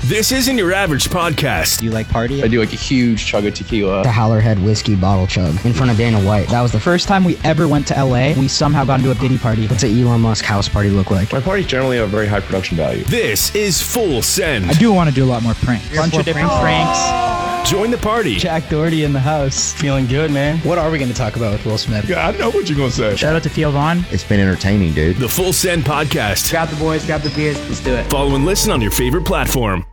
This isn't your average podcast. Do you like party? I do like a huge chug of tequila. The Howlerhead whiskey bottle chug in front of Dana White. That was the First time we ever went to LA, we somehow got into a Diddy party. What's an Elon Musk house party look like? My parties generally have a very high production value. This is Full Send. I do want to do a lot more pranks. Bunch of different pranks. Join the party. Jack Doherty in the house. Feeling good, man. What are we going to talk about with Will Smith? Yeah, I know what you're going to say. Shout out to Theo Vaughn. It's been entertaining, dude. The Full Send podcast. Grab the boys, grab the beers, let's do it. Follow and listen on your favorite platform.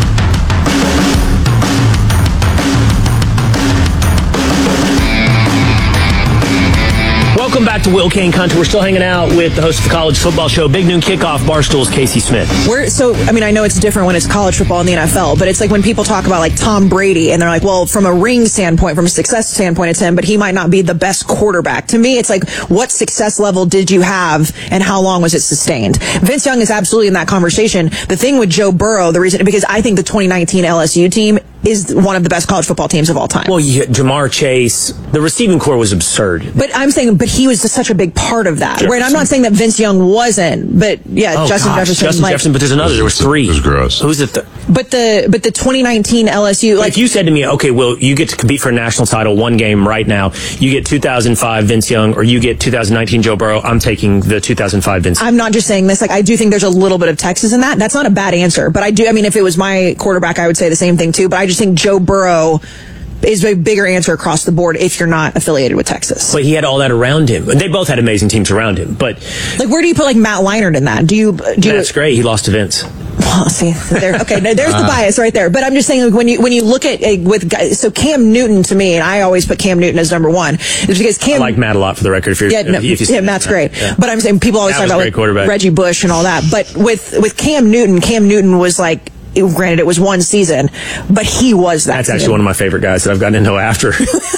Welcome back to Will Kane Country. We're still hanging out with the host of the college football show, Big Noon Kickoff, Barstool's Casey Smith. I know it's different when it's college football in the NFL, but it's like when people talk about like Tom Brady and they're like, well, from a ring standpoint, from a success standpoint, it's him, but he might not be the best quarterback. To me, it's like, what success level did you have and how long was it sustained? Vince Young is absolutely in that conversation. The thing with Joe Burrow, because I think the 2019 LSU team is one of the best college football teams of all time. Well, Jamar Chase, the receiving core was absurd. But I'm saying, he was such a big part of that. Right? I'm not saying that Vince Young wasn't, but Justin Jefferson. But there's another. There was three. It was gross. Who's the But the 2019 LSU, if you said to me, okay, Will, you get to compete for a national title, one game right now, you get 2005 Vince Young, or you get 2019 Joe Burrow, I'm taking the 2005 Vince Young. I'm not just saying this. I do think there's a little bit of Texas in that. That's not a bad answer. But if it was my quarterback, I would say the same thing too. But I just think Joe Burrow is a bigger answer across the board if you're not affiliated with Texas. But he had all that around him. They both had amazing teams around him. But where do you put Matt Leinart in that? That's great. He lost to Vince. Well, see, there's the bias right there. But I'm just saying, when you look at so Cam Newton, to me, and I always put Cam Newton as number one, is because I like Matt a lot, for the record. Matt's great. Yeah. But I'm saying people always talk about Reggie Bush and all that. But with Cam Newton was like, granted, it was one season, but he was that. That's actually one of my favorite guys that I've gotten to know after.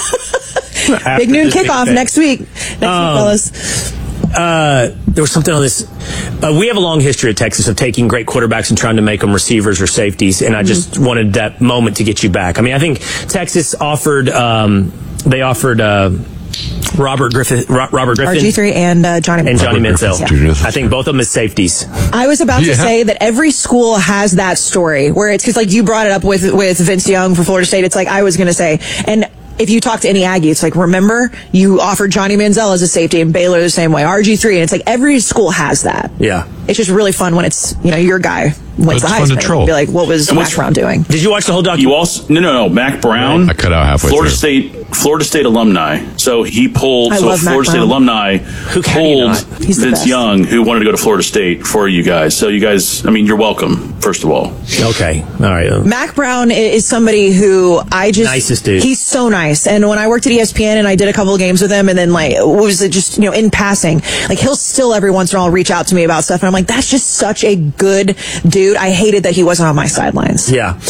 Big Noon Kickoff next week. Fellas. There was something on this. We have a long history at Texas of taking great quarterbacks and trying to make them receivers or safeties, and I just wanted that moment to get you back. I mean, I think Texas offered. They offered. Robert Griffin, RG3, and Johnny Manziel. Yeah. I think both of them as safeties. I was about to say that every school has that story where it's because you brought it up with Vince Young for Florida State. It's like I was going to say, and if you talk to any Aggie, it's like, remember you offered Johnny Manziel as a safety and Baylor the same way, RG3, and it's like every school has that. Yeah, it's just really fun when it's your guy wins the Heisman. Be like, what was Mac Brown doing? Did you watch the whole documentary? No. Mac Brown. I cut out halfway through. Florida State alumni. So he pulled. Florida State alumni pulled Vince Young, who wanted to go to Florida State, for you guys. So you guys, you're welcome. First of all. Okay. All right. Mac Brown is somebody who nicest dude. He's so nice. And when I worked at ESPN and I did a couple of games with him, and then was it just in passing, he'll still every once in a while reach out to me about stuff, and I'm like, that's just such a good dude. I hated that he wasn't on my sidelines. Yeah.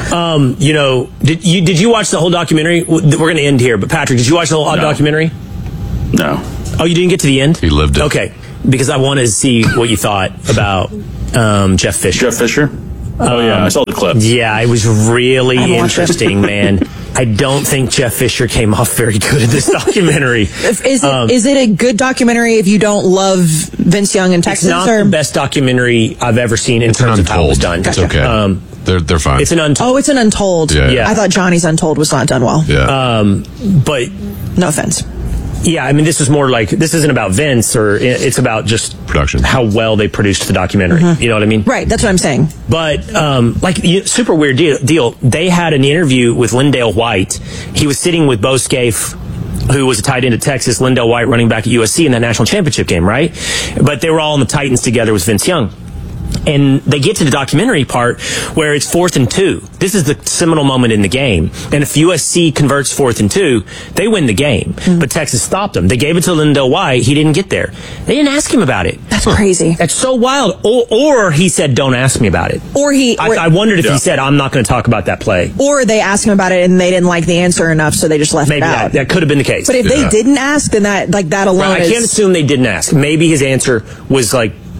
Did you watch the whole documentary? We're going to end here, but Patrick, did you watch the whole documentary? No. Oh, you didn't get to the end? He lived it. Okay. Because I wanted to see what you thought about Jeff Fisher. Jeff Fisher? Oh, yeah. I saw the clip. Yeah, it was really interesting, man. I don't think Jeff Fisher came off very good in this documentary. Is it a good documentary if you don't love Vince Young and Texas? It's not the best documentary I've ever seen in terms of how it was done. It's okay. They're fine. It's an Untold. Oh, it's an Untold. Yeah. I thought Johnny's Untold was not done well. Yeah. But no offense. Yeah, this is more like, this isn't about Vince, or it's about just production, how well they produced the documentary. Mm-hmm. You know what I mean? Right, that's what I'm saying. But, super weird deal. They had an interview with Lindale White. He was sitting with Bo Scaife, who was a tight end at Texas, Lindale White running back at USC in that national championship game, right? But they were all in the Titans together with Vince Young. And they get to the documentary part where it's 4th and 2. This is the seminal moment in the game. And if USC converts 4th and 2, they win the game. Mm-hmm. But Texas stopped them. They gave it to Lindale White. He didn't get there. They didn't ask him about it. That's crazy. That's so wild. Or he said, don't ask me about it. I wondered if he said, I'm not going to talk about that play. Or they asked him about it and they didn't like the answer enough, so they just left it out. That could have been the case. But if they didn't ask, then that alone I can't assume they didn't ask. Maybe his answer was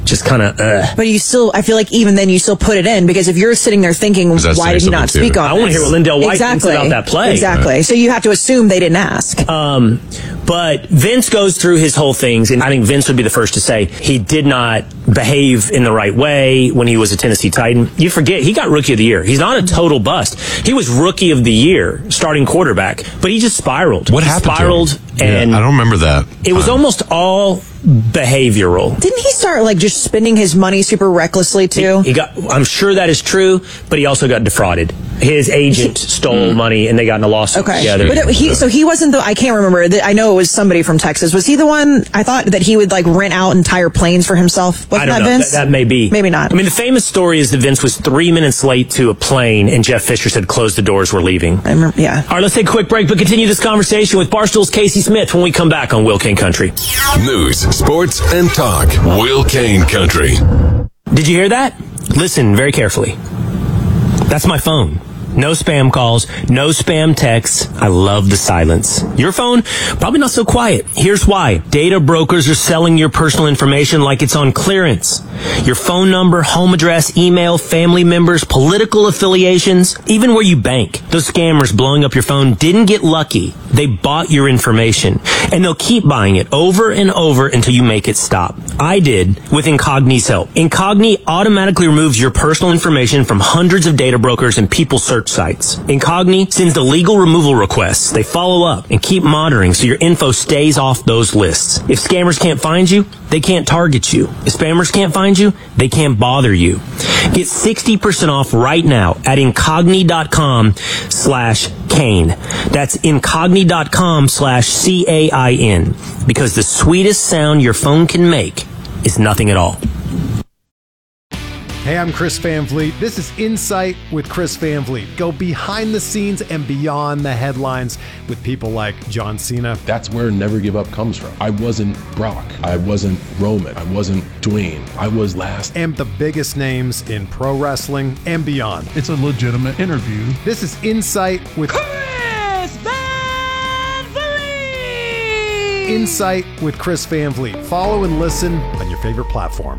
just kind of. But I feel like even then you still put it in, because if you're sitting there thinking, why did he not speak on it? I want to hear what Lindell White thinks about that play. Exactly. So you have to assume they didn't ask. But Vince goes through his whole things, and I think Vince would be the first to say he did not behave in the right way when he was a Tennessee Titan. You forget, he got Rookie of the Year. He's not a total bust. He was Rookie of the Year, starting quarterback, but he just spiraled. What happened spiraled to him? And I don't remember that. It was almost all behavioral. Didn't he start like just spending his money super recklessly too? I'm sure that is true, but he also got defrauded. His agent stole money, and they got in a lawsuit together. But he wasn't I can't remember. I know it was somebody from Texas. Was he the one? I thought that he would like rent out entire planes for himself. Wasn't I don't that know. Vince? That may be. Maybe not. I mean, the famous story is that Vince was 3 minutes late to a plane, and Jeff Fisher said, "Close the doors, we're leaving." I remember, yeah. All right, let's take a quick break, but continue this conversation with Barstool's Casey Smith when we come back on Will Kane Country. News, sports, and talk. Will Kane Country. Did you hear that? Listen very carefully. That's my phone. No spam calls, no spam texts. I love the silence. Your phone, probably not so quiet. Here's why. Data brokers are selling your personal information like it's on clearance. Your phone number, home address, email, family members, political affiliations, even where you bank. Those scammers blowing up your phone didn't get lucky. They bought your information, and they'll keep buying it over and over until you make it stop. I did with Incogni's help. Incogni automatically removes your personal information from hundreds of data brokers and people search sites. Incogni sends the legal removal requests. They follow up and keep monitoring so your info stays off those lists. If scammers can't find you, they can't target you. If spammers can't find you, they can't bother you. Get 60% off right now at incogni.com/Kane. That's incogni.com/CAIN. Because the sweetest sound your phone can make is nothing at all. Hey, I'm Chris Van Vliet. This is Insight with Chris Van Vliet. Go behind the scenes and beyond the headlines with people like John Cena. That's where Never Give Up comes from. I wasn't Brock. I wasn't Roman. I wasn't Dwayne. I was last. And the biggest names in pro wrestling and beyond. It's a legitimate interview. This is Insight with Chris Van Vliet. Insight with Chris Van Vliet. Follow and listen on your favorite platform.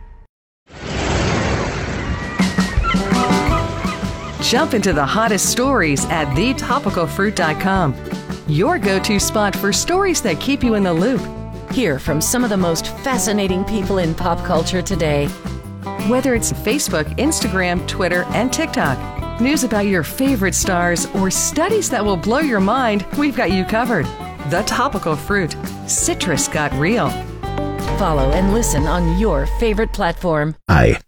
Jump into the hottest stories at thetopicalfruit.com. Your go-to spot for stories that keep you in the loop. Hear from some of the most fascinating people in pop culture today. Whether it's Facebook, Instagram, Twitter, and TikTok, news about your favorite stars, or studies that will blow your mind, we've got you covered. The Topical Fruit. Citrus got real. Follow and listen on your favorite platform. Hi.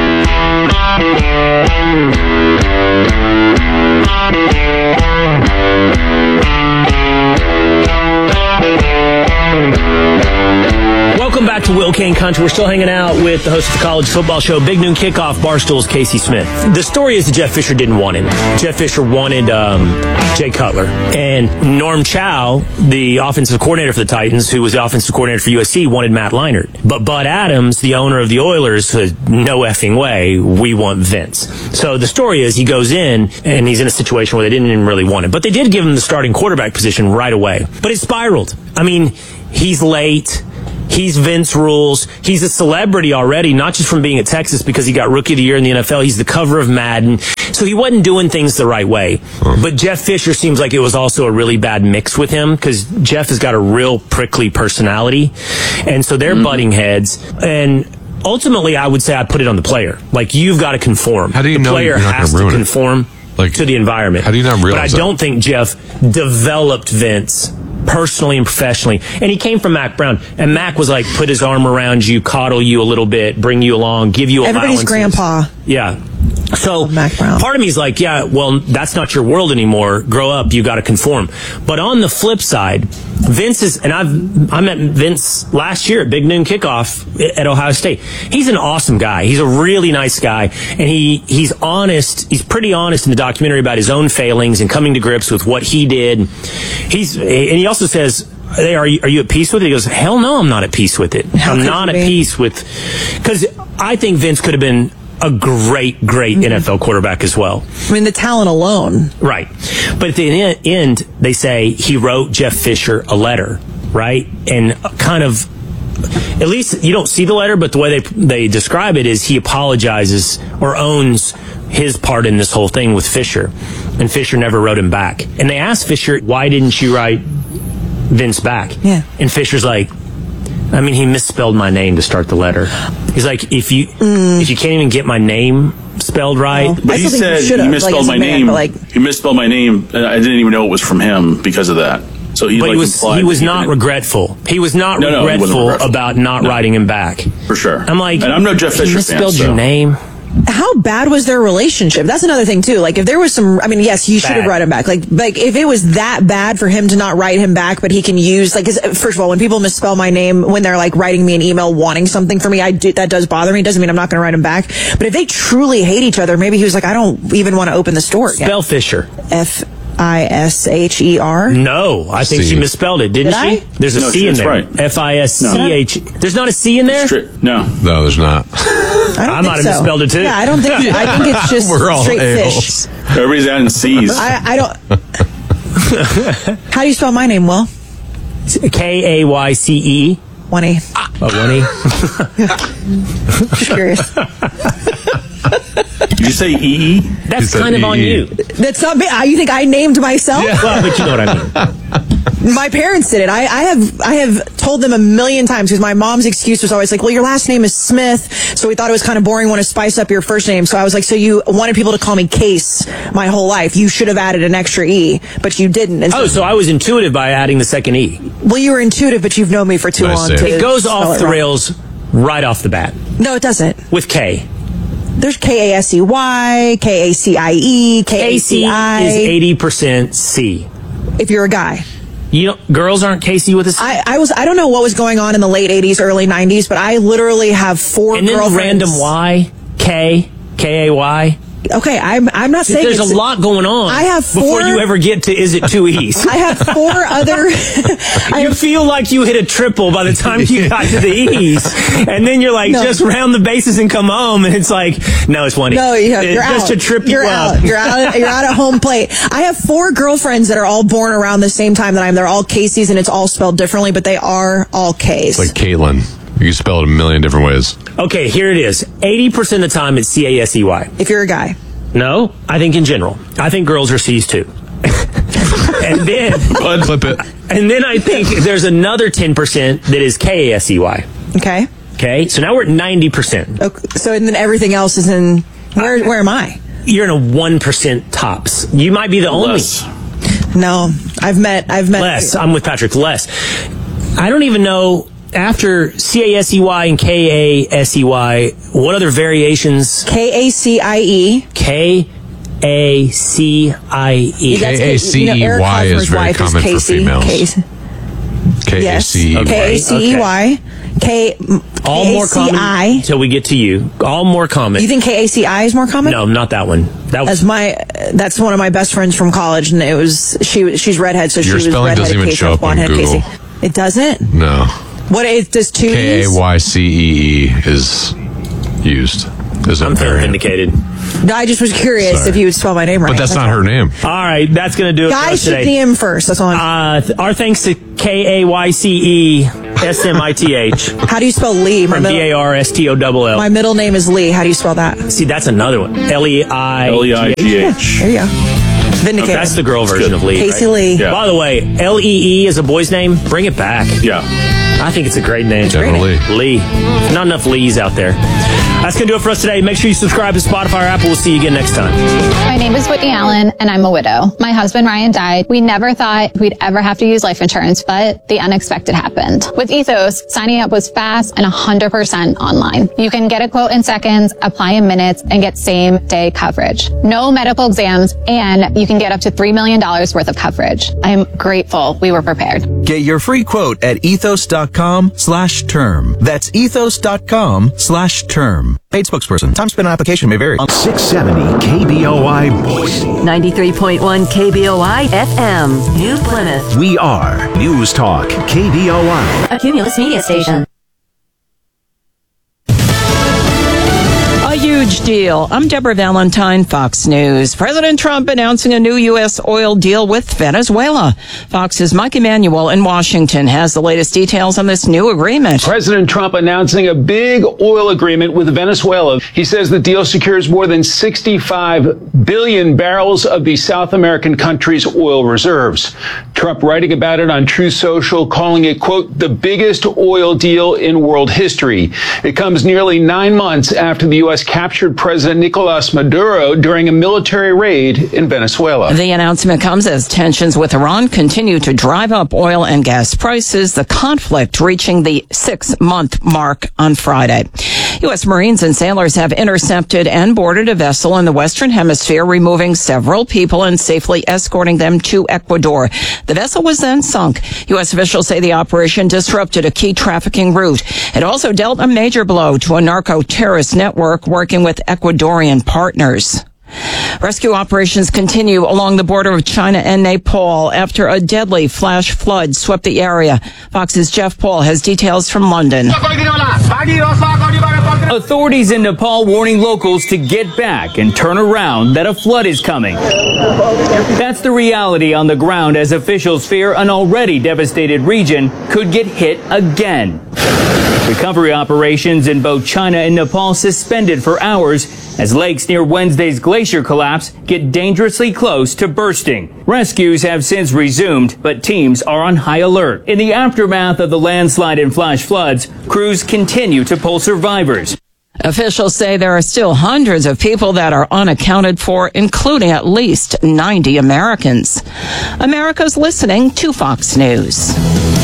Welcome back to Will Kane Country. We're still hanging out with the host of the college football show, Big Noon Kickoff, Barstool's Casey Smith. The story is that Jeff Fisher didn't want him. Jeff Fisher wanted Jay Cutler. And Norm Chow, the offensive coordinator for the Titans, who was the offensive coordinator for USC, wanted Matt Leinart. But Bud Adams, the owner of the Oilers, said, no effing way, we want Vince. So the story is he goes in, and he's in a situation where they didn't even really want him. But they did give him the starting quarterback position right away. But it spiraled. I mean, he's late. He's Vince rules. He's a celebrity already, not just from being at Texas because he got Rookie of the Year in the NFL. He's the cover of Madden. So he wasn't doing things the right way. But Jeff Fisher seems like it was also a really bad mix with him because Jeff has got a real prickly personality. And so they're butting heads. And ultimately, I would say I put it on the player. Like, you've got to conform. How do you know the player you're not has gonna to ruin conform to the environment. How do you not realize But I don't think Jeff developed Vince personally and professionally. And he came from Mac Brown. And Mac was like, put his arm around you, coddle you a little bit, bring you along, give you allowances. Everybody's grandpa. Yeah. So Mac Brown. Part of me is like, yeah, well, that's not your world anymore. Grow up. You got to conform. But on the flip side, Vince is, and I met Vince last year at Big Noon Kickoff at Ohio State. He's an awesome guy. He's a really nice guy. And he's honest. He's pretty honest in the documentary about his own failings and coming to grips with what he did. And he also says, hey, are you at peace with it? He goes, hell no, I'm not at peace with it. I'm not at peace with, because I think Vince could have been a great NFL quarterback as well. I mean, the talent alone. Right. But at the end, they say he wrote Jeff Fisher a letter, right? And kind of at least you don't see the letter, but the way they describe it is he apologizes or owns his part in this whole thing with Fisher, and Fisher never wrote him back. And they asked Fisher, why didn't you write Vince back? Yeah. And Fisher's like, I mean, he misspelled my name to start the letter. He's like, if you can't even get my name spelled right. Well, but he said he misspelled my name. He misspelled my name, and I didn't even know it was from him because of that. So he was not regretful. He was not regretful about not writing him back. For sure. I'm like, and I'm no Jeff Fisher fan. Misspelled your name. How bad was their relationship? That's another thing too. Like if there was some, I mean, yes, you should have written him back. Like if it was that bad for him to not write him back, but he can use first of all, when people misspell my name when they're like writing me an email wanting something for me, that does bother me. It doesn't mean I'm not going to write him back. But if they truly hate each other, maybe he was like, I don't even want to open the store again. Spell Fisher. Fisher. No, I think she misspelled it, didn't she? There's a C in there. Right. Fisch. There's not a C in there? No, there's not. I might have misspelled it too. Yeah, I don't think. I think it's just straight fish. Everybody's adding C's. I don't. How do you spell my name, Will? Kayce. 1E. Oh, 1E. Just curious. Did you say EE? That's kind of on you. That's not me. You think I named myself? Yeah. Well, but you know what I mean. My parents did it. I have told them a million times because my mom's excuse was always like, well, your last name is Smith, so we thought it was kind of boring when to spice up your first name. So I was like, so you wanted people to call me Case my whole life. You should have added an extra E, but you didn't. And so I was intuitive by adding the second E. Well, you were intuitive, but you've known me for too long. It goes off the rails right off the bat. No, it doesn't. With K. There's Kasey, Kacie, KACI. Is 80% C. If you're a guy. Girls aren't Casey with a C? I don't know what was going on in the late 80s, early 90s, but I literally have four girlfriends. And then random Y, K, K-A-Y. Okay, I'm not saying there's a lot going on. I have before you ever get to is it two E's. I have four other. You feel like you hit a triple by the time you got to the E's, and then you're like, just round the bases and come home, and it's like, no, it's one E. No, you're out. Just to trip you up. You're out at home plate. I have four girlfriends that are all born around the same time that I am. They're all Caseys, and it's all spelled differently, but they are all K's. Like Caitlin. You can spell it a million different ways. Okay, here it is. 80% of the time, it's C-A-S-E-Y. If you're a guy. No, I think in general. I think girls are C's too. And then clip it. And then I think there's another 10% that is K-A-S-E-Y. Okay. Okay, so now we're at 90%. Okay, so and then everything else is in where am I? You're in a 1% tops. You might be the only. No, I've met less. I'm with Patrick. Less. I don't even know. After C-A-S-E-Y and K-A-S-E-Y, what other variations? K-A-C-I-E. K-A-C-I-E. K-A-C-E-Y is very common for females. K-A-C-E-Y. K-A-C-E-Y. All more common until we get to you. All more common. You think K-A-C-I is more common? No, not that one. That's one of my best friends from college, and it was she's redhead, so your she was redheaded. Your spelling doesn't even show up on Google. It doesn't? No. What is this? Two K-A-Y-C-E-E is used. I'm feeling vindicated. No, I just was curious if you would spell my name right. But that's not her name. All right, that's going to do it for us today. Guys should DM first. That's all. Our thanks to K-A-Y-C-E-S-M-I-T-H. How do you spell Lee? From B-A-R-S-T-O-L-L. My middle name is Lee. How do you spell that? See, that's another one. L-E-I-G-H. There you go. Vindicated. Okay, that's the girl version of Lee. Casey Lee. Yeah. By the way, L-E-E is a boy's name. Bring it back. Yeah. I think it's a great name. Definitely. Lee. Not enough Lees out there. That's going to do it for us today. Make sure you subscribe to Spotify or Apple. We'll see you again next time. My name is Whitney Allen, and I'm a widow. My husband, Ryan, died. We never thought we'd ever have to use life insurance, but the unexpected happened. With Ethos, signing up was fast and 100% online. You can get a quote in seconds, apply in minutes, and get same-day coverage. No medical exams, and you can get up to $3 million worth of coverage. I'm grateful we were prepared. Get your free quote at ethos.com/term. That's ethos.com/term. Paid spokesperson. Time spent on application may vary. 670 KBOI Boise. 93.1 KBOI FM. New Plymouth. We are News Talk KBOI. A Cumulus Media Station. A huge deal. I'm Deborah Valentine, Fox News. President Trump announcing a new U.S. oil deal with Venezuela. Fox's Mike Emanuel in Washington has the latest details on this new agreement. President Trump announcing a big oil agreement with Venezuela. He says the deal secures more than 65 billion barrels of the South American country's oil reserves. Trump writing about it on Truth Social, calling it, quote, the biggest oil deal in world history. It comes nearly 9 months after the U.S. captured President Nicolas Maduro during a military raid in Venezuela. The announcement comes as tensions with Iran continue to drive up oil and gas prices, the conflict reaching the 6-month mark on Friday. U.S. Marines and sailors have intercepted and boarded a vessel in the Western Hemisphere, removing several people and safely escorting them to Ecuador. The vessel was then sunk. U.S. officials say the operation disrupted a key trafficking route. It also dealt a major blow to a narco-terrorist network working with Ecuadorian partners. Rescue operations continue along the border of China and Nepal after a deadly flash flood swept the area. Fox's Jeff Paul has details from London. Authorities in Nepal warning locals to get back and turn around, that a flood is coming. That's the reality on the ground as officials fear an already devastated region could get hit again. Recovery operations in both China and Nepal suspended for hours as lakes near Wednesday's glacier collapse get dangerously close to bursting. Rescues have since resumed, but teams are on high alert. In the aftermath of the landslide and flash floods, crews continue to pull survivors. Officials say there are still hundreds of people that are unaccounted for, including at least 90 Americans. America's listening to Fox News.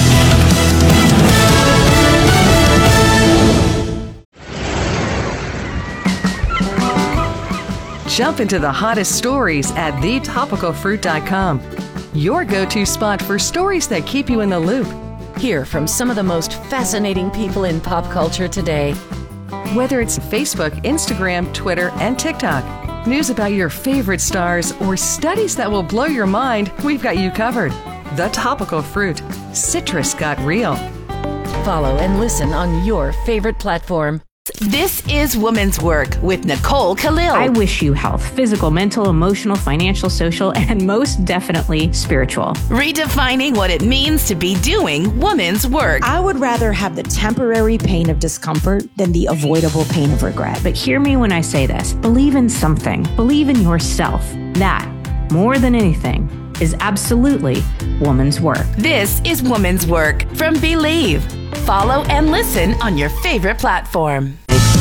Jump into the hottest stories at thetopicalfruit.com. Your go-to spot for stories that keep you in the loop. Hear from some of the most fascinating people in pop culture today. Whether it's Facebook, Instagram, Twitter, and TikTok, news about your favorite stars, or studies that will blow your mind, we've got you covered. The Topical Fruit. Citrus got real. Follow and listen on your favorite platform. This is Woman's Work with Nicole Khalil. I wish you health, physical, mental, emotional, financial, social, and most definitely spiritual. Redefining what it means to be doing woman's work. I would rather have the temporary pain of discomfort than the avoidable pain of regret. But hear me when I say this. Believe in something. Believe in yourself. That, more than anything, is absolutely woman's work. This is Woman's Work from Believe. Follow and listen on your favorite platform.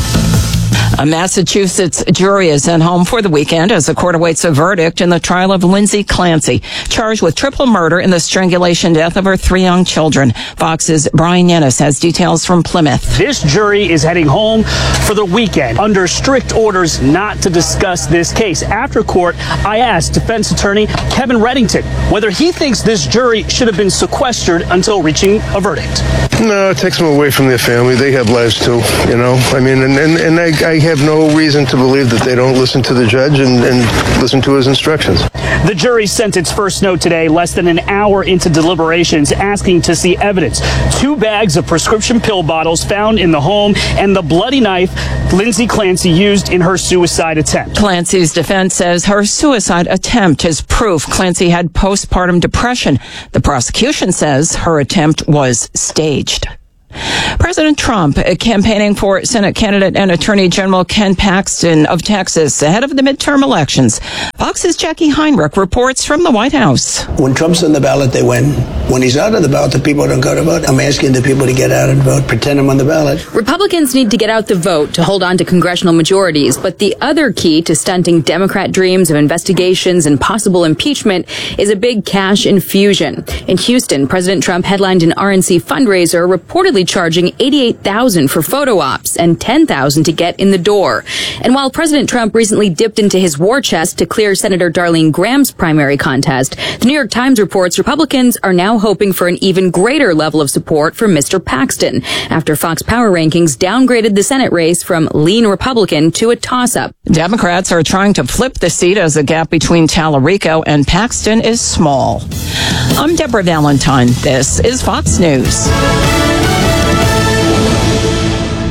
A Massachusetts jury is sent home for the weekend as the court awaits a verdict in the trial of Lindsay Clancy, charged with triple murder in the strangulation death of her 3 young children. Fox's Brian Yennis has details from Plymouth. This jury is heading home for the weekend under strict orders not to discuss this case. After court, I asked defense attorney Kevin Reddington whether he thinks this jury should have been sequestered until reaching a verdict. No, it takes them away from their family. They have lives too, you know. I mean, and I have no reason to believe that they don't listen to the judge and listen to his instructions. The jury sent its first note today, less than an hour into deliberations, asking to see evidence. 2 bags of prescription pill bottles found in the home and the bloody knife Lindsay Clancy used in her suicide attempt. Clancy's defense says her suicide attempt is proof Clancy had postpartum depression. The prosecution says her attempt was staged. President Trump campaigning for Senate candidate and Attorney General Ken Paxton of Texas ahead of the midterm elections. Fox's Jackie Heinrich reports from the White House. When Trump's on the ballot, they win. When he's out of the ballot, the people don't go to vote. I'm asking the people to get out and vote, pretend I'm on the ballot. Republicans need to get out the vote to hold on to congressional majorities, but the other key to stunting Democrat dreams of investigations and possible impeachment is a big cash infusion. In Houston, President Trump headlined an RNC fundraiser reportedly charging $88,000 for photo ops and $10,000 to get in the door. And while President Trump recently dipped into his war chest to clear Senator Darlene Graham's primary contest, the New York Times reports Republicans are now hoping for an even greater level of support for Mr. Paxton after Fox Power Rankings downgraded the Senate race from lean Republican to a toss-up. Democrats are trying to flip the seat as the gap between Tallarico and Paxton is small. I'm Deborah Valentine. This is Fox News.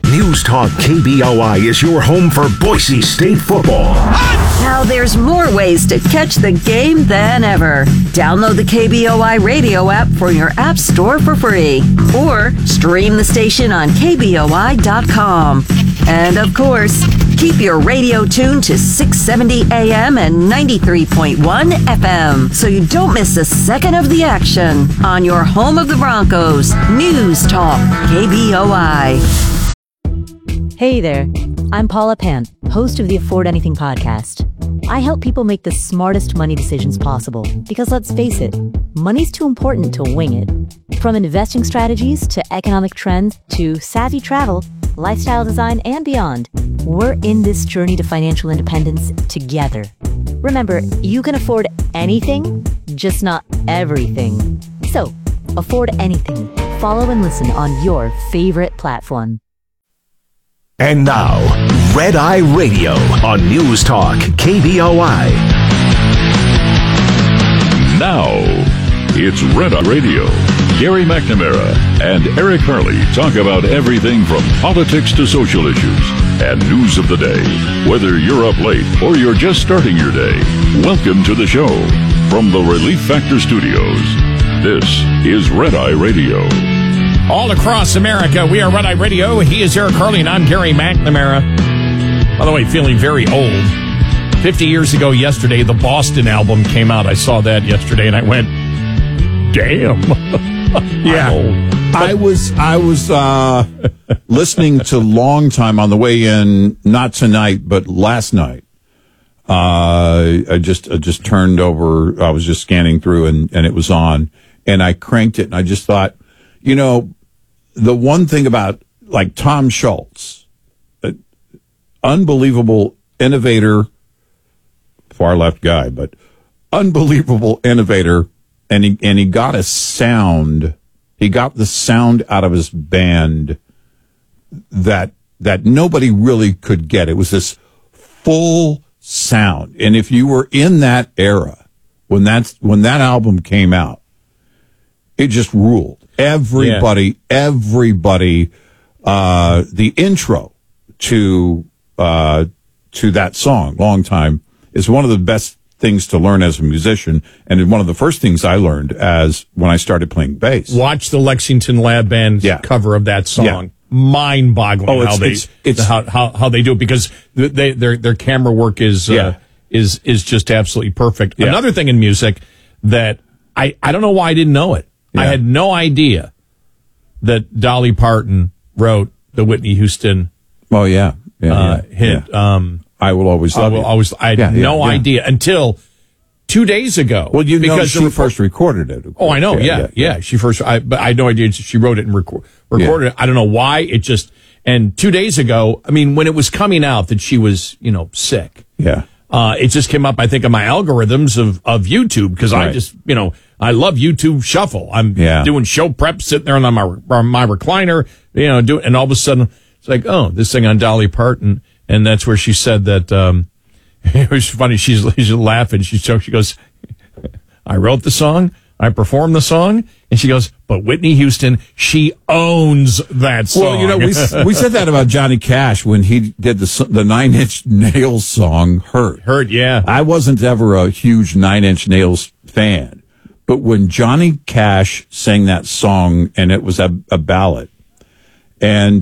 News Talk KBOI is your home for Boise State football. Now there's more ways to catch the game than ever. Download the KBOI radio app for your app store for free. Or stream the station on KBOI.com. And of course, keep your radio tuned to 670 AM and 93.1 FM so you don't miss a second of the action on your home of the Broncos. News Talk KBOI. Hey there, I'm Paula Pan, host of the Afford Anything podcast. I help people make the smartest money decisions possible because let's face it, money's too important to wing it. From investing strategies to economic trends to savvy travel, lifestyle design, and beyond, we're in this journey to financial independence together. Remember, you can afford anything, just not everything. So, afford anything. Follow and listen on your favorite platform. And now, Red Eye Radio on News Talk KBOI. Now, it's Red Eye Radio. Gary McNamara and Eric Harley talk about everything from politics to social issues and news of the day. Whether you're up late or you're just starting your day, welcome to the show. From the Relief Factor Studios, this is Red Eye Radio. All across America, we are Red Eye Radio. He is Eric Harley, and I'm Gary McNamara. By the way, feeling very old. 50 years ago yesterday, the Boston album came out. I saw that yesterday, and I went, damn. Yeah. I was listening to Long Time on the way in, not tonight, but last night. I just turned over. I was just scanning through, and it was on, and I cranked it, and I just thought, you know, the one thing about, like, Tom Schultz, unbelievable innovator, far left guy, but unbelievable innovator, and he got a sound. He got the sound out of his band that nobody really could get. It was this full sound, and if you were in that era when that album came out, it just ruled. Everybody, the intro to that song, Long Time, is one of the best things to learn as a musician, and one of the first things I learned as when I started playing bass. Watch the Lexington Lab Band cover of that song. Yeah. Mind-boggling how they do it, because their camera work is just absolutely perfect. Yeah. Another thing in music that I don't know why I didn't know it. Yeah. I had no idea that Dolly Parton wrote the Whitney Houston hit. Yeah. I Will Always Love You. I had no idea until 2 days ago. Well, because she first recorded it. Oh, I know. Yeah. She first, but I had no idea she wrote it and recorded it. I don't know why. It just, and 2 days ago, I mean, when it was coming out that she was, sick. Yeah. It just came up, I think, in my algorithms of YouTube, because I just, I love YouTube Shuffle. I'm doing show prep, sitting there on my recliner, and all of a sudden it's like, oh, this thing on Dolly Parton, and that's where she said that. It was funny. She's laughing. She goes, I wrote the song, I performed the song, and she goes, but Whitney Houston, she owns that song. Well, we said that about Johnny Cash when he did the Nine Inch Nails song, Hurt. Hurt, yeah. I wasn't ever a huge Nine Inch Nails fan, but when Johnny Cash sang that song, and it was a ballad, and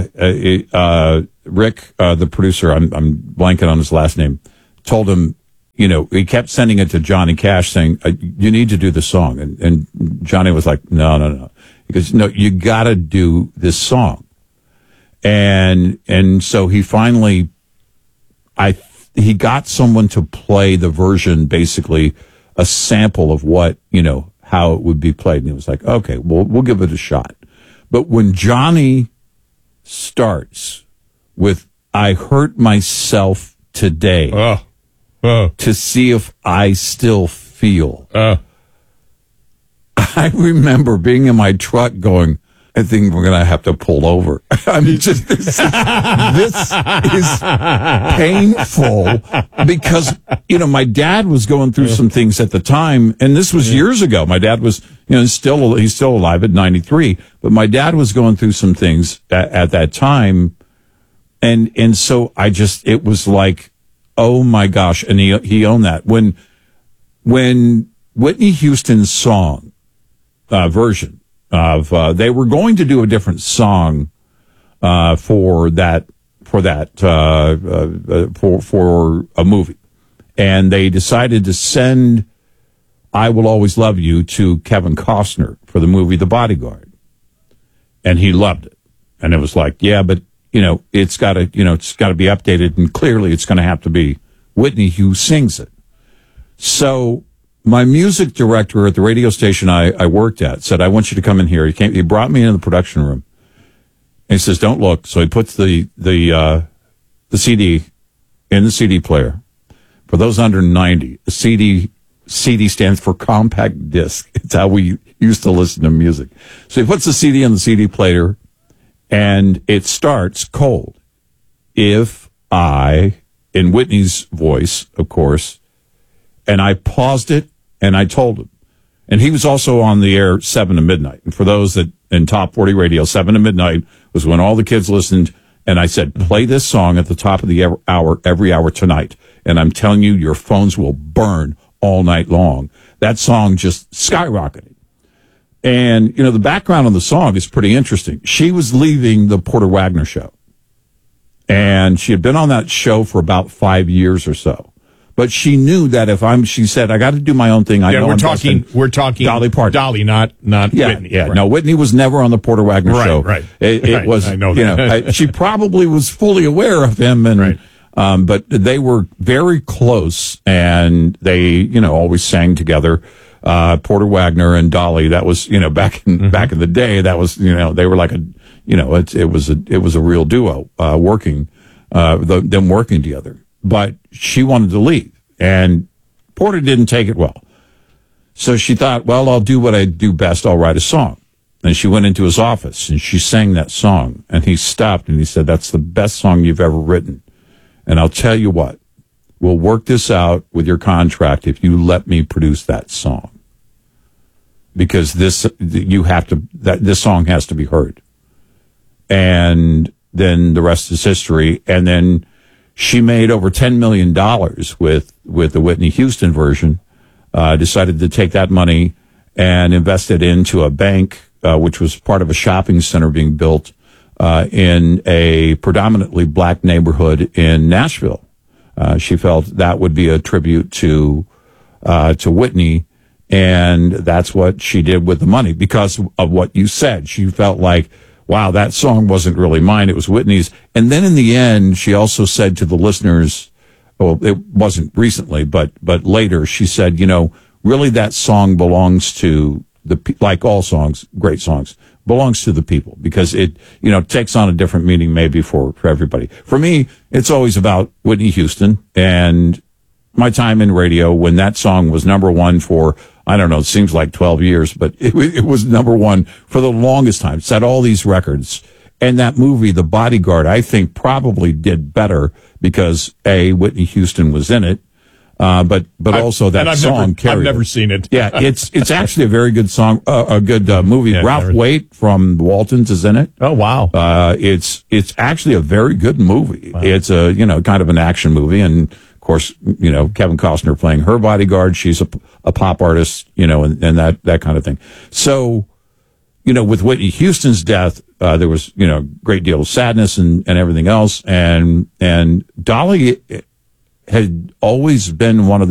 Rick, the producer, I'm blanking on his last name, told him, he kept sending it to Johnny Cash saying, you need to do the song. And Johnny was like, no. He goes, no, you got to do this song. And so he finally, he got someone to play the version, basically a sample of what, how it would be played. And he was like, okay, we'll give it a shot. But when Johnny starts with, I hurt myself today to see if I still feel. I remember being in my truck going, I think we're going to have to pull over. I mean, just this is painful because, my dad was going through some things at the time, and this was years ago. My dad was, he's still alive at 93, but my dad was going through some things at that time. And so it was like, oh my gosh. And he owned that. When Whitney Houston's song, version, they were going to do a different song for a movie, and they decided to send "I Will Always Love You" to Kevin Costner for the movie The Bodyguard, and he loved it. And it was like, yeah, but it's got to be updated, and clearly it's going to have to be Whitney who sings it. So my music director at the radio station I worked at said, I want you to come in here. He brought me into the production room. And he says, don't look. So he puts the CD in the CD player. For those under 90, the CD stands for compact disc. It's how we used to listen to music. So he puts the CD in the CD player, and it starts cold. If I, in Whitney's voice, of course, and I paused it, and I told him. And he was also on the air 7 to midnight. And for those that in Top 40 Radio, 7 to midnight was when all the kids listened. And I said, play this song at the top of the hour, every hour tonight. And I'm telling you, your phones will burn all night long. That song just skyrocketed. And, the background on the song is pretty interesting. She was leaving the Porter Wagoner show. And she had been on that show for about 5 years or so. But she knew that she said, I got to do my own thing. We're talking Dolly Parton. Dolly, not Whitney. Yeah, right. No, Whitney was never on the Porter Wagoner show. Right. It was, I know that. She probably was fully aware of him, and but they were very close, and they, always sang together. Porter Wagoner and Dolly. That was, back in the day. That was, they were like it was a real duo working together. But she wanted to leave, and Porter didn't take it well. So she thought, well, I'll do what I do best. I'll write a song. And she went into his office, and she sang that song. And he stopped, and he said, that's the best song you've ever written. And I'll tell you what, we'll work this out with your contract if you let me produce that song. Because this song has to be heard. And then the rest is history. And then she made over $10 million with the Whitney Houston version, decided to take that money and invest it into a bank, which was part of a shopping center being built in a predominantly black neighborhood in Nashville. She felt that would be a tribute to Whitney, and that's what she did with the money because of what you said. She felt like, wow, that song wasn't really mine. It was Whitney's. And then in the end, she also said to the listeners, well, it wasn't recently, but later she said, really that song belongs to like all songs, great songs, belongs to the people because it, takes on a different meaning maybe for everybody. For me, it's always about Whitney Houston and my time in radio when that song was number one for, I don't know, it seems like 12 years, but it was number one for the longest time. Set all these records. And that movie, The Bodyguard, I think probably did better because Whitney Houston was in it. But also that song carried. I've never seen it. Yeah, it's actually a very good song, a good movie. Yeah, Ralph Waite from the Waltons is in it. Oh wow. It's actually a very good movie. Wow. It's a kind of an action movie, and of course Kevin Costner playing her bodyguard. She's a pop artist, and that kind of thing. So with Whitney Houston's death, there was a great deal of sadness and everything else, and Dolly had always been one of the